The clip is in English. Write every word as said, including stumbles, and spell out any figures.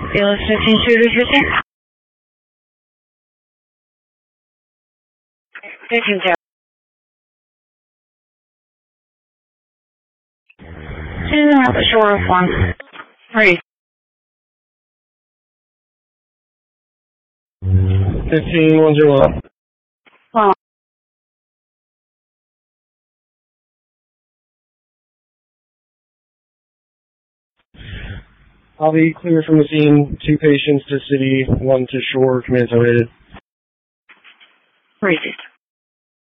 Bailiff fifteen two fifteen. fifteen zero. Sitting at the shore of one. Three. Fifteen one zero. Well. I'll be clear from the scene. Two patients to city, one to shore, command terminated. Racist.